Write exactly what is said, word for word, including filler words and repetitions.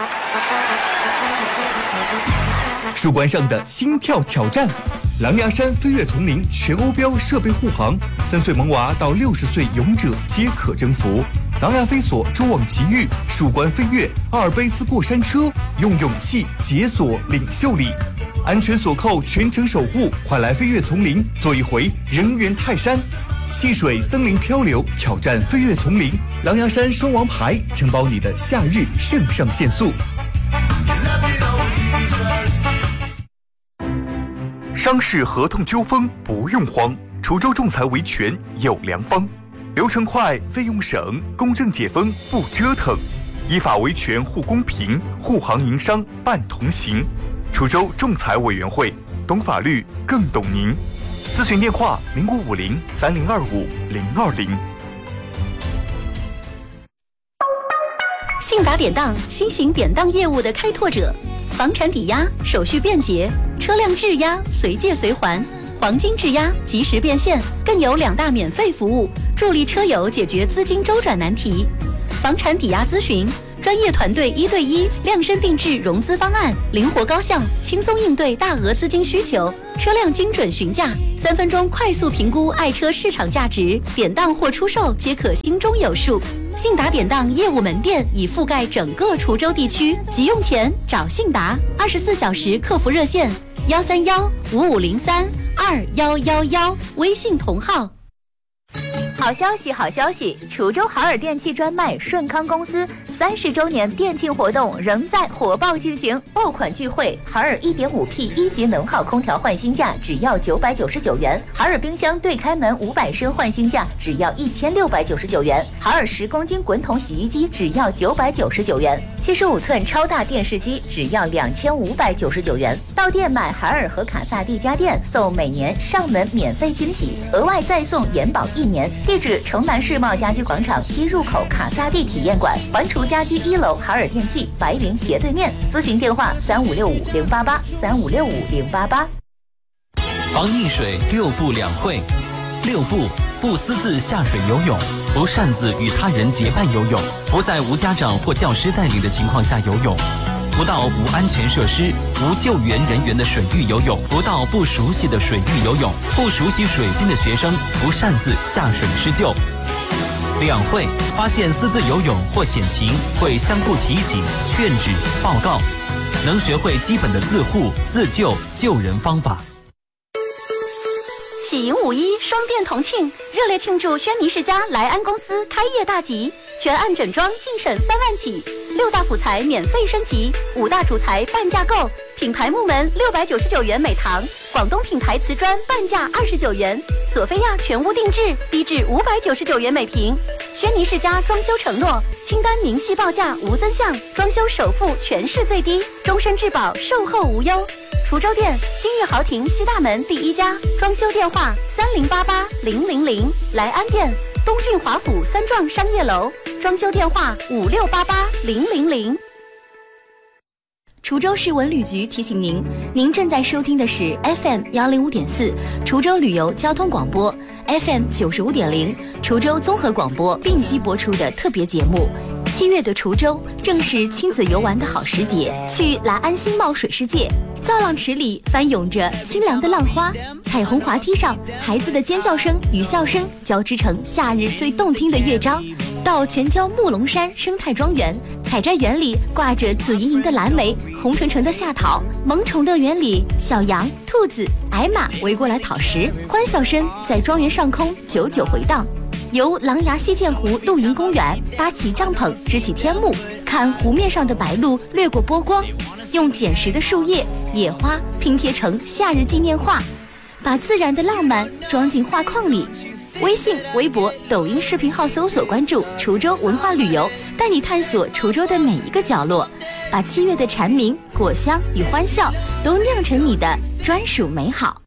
树冠上的心跳挑战，狼牙山飞跃丛林全欧标设备护航，三岁萌娃到六十岁勇者皆可征服。狼牙飞索蛛网奇遇，树冠飞跃，阿尔卑斯过山车，用勇气解锁领袖力。安全锁扣，全程守护，快来飞跃丛林，做一回人猿泰山。戏水森林漂流，挑战飞跃丛林，狼牙山双王牌，承包你的夏日肾上腺素。商事合同纠纷不用慌，滁州仲裁维权有良方，流程快，费用省，公正解纷不折腾，依法维权护公平，护航营商办同行。滁州仲裁委员会，懂法律更懂您。咨询电话零五五零三零二五零二零。 信达典当，新型典当业务的开拓者，房产抵押手续便捷，车辆质押随借随还，黄金质押及时变现，更有两大免费服务，助力车友解决资金周转难题。房产抵押咨询，专业团队一对一量身定制融资方案，灵活高效，轻松应对大额资金需求。车辆精准询价，三分钟快速评估爱车市场价值，典当或出售皆可心中有数。信达典当业务门店已覆盖整个滁州地区，急用钱找信达，二十四小时客服热线幺三幺五五零三二幺幺幺，微信同号。 好消息，好消息！滁州海尔电器专卖顺康公司三十周年店庆活动仍在火爆进行，爆款聚会，海尔 一点五 P 一级能耗空调换新价只要九百九十九元，海尔冰箱对开门五百升换新价只要一千六百九十九元，海尔十公斤滚筒洗衣机只要九百九十九元，七十五寸超大电视机只要两千五百九十九元。到店买海尔和卡萨帝家电送每年上门免费惊喜，额外再送延保一年。地址：城南世贸家居广场西入口卡萨帝体验馆，环滁家居一楼海尔电器白云斜对面。咨询电话：三五六五零八八三五六五零八八。 防溺水六不两会：六不：不私自下水游泳，不擅自与他人结伴游泳，不在无家长或教师带领的情况下游泳，不到无安全设施、无救援人员的水域游泳，不到不熟悉的水域游泳，不熟悉水性的学生不擅自下水施救。两会：发现私自游泳或险情，会相互提醒、劝止、报告，能学会基本的自护、自救、救人方法。 喜迎五一，双店同庆，热烈庆祝轩尼诗家莱安公司开业大吉，全案整装净省三万起，六大辅材免费升级，五大主材半价购，品牌木门六百九十九元每堂，广东品牌瓷砖半价二十九元，索菲亚全屋定制低至五百九十九元每平。轩尼诗家装修承诺，清单明细报价无增项，装修首付全市最低，终身质保，售后无忧。滁州店金玉豪庭西大门第一家，装修电话三零八八零零零。莱安店东郡华府三幢商业楼，装修电话五六八八零零零。滁州市文旅局提醒您，您正在收听的是 F M 幺零五点四滁州旅游交通广播 ，F M 九十五点零滁州综合广播并机播出的特别节目。七月的滁州正是亲子游玩的好时节，去莱安新茂水世界，造浪池里翻涌着清凉的浪花，彩虹滑梯上孩子的尖叫声与笑声交织成夏日最动听的乐章。到全椒木龙山生态庄园，采摘园里挂着紫莹莹的蓝莓，红橙橙的夏桃，萌宠乐园里小羊、兔子、矮马围过来讨食，欢笑声在庄园上空久久回荡。游狼牙西涧湖露营公园，搭起帐篷，支起天幕，看湖面上的白鹭掠过波光，用捡拾的树叶、野花拼贴成夏日纪念画，把自然的浪漫装进画框里。微信、微博、抖音视频号搜索关注滁州文化旅游，带你探索滁州的每一个角落，把七月的蝉鸣、果香与欢笑都酿成你的专属美好。